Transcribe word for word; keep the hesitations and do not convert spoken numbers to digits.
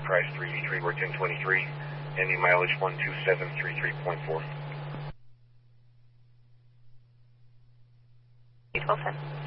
price three eighty-three, we're ten twenty-three, ending mileage one two seven three three point four. Wilson.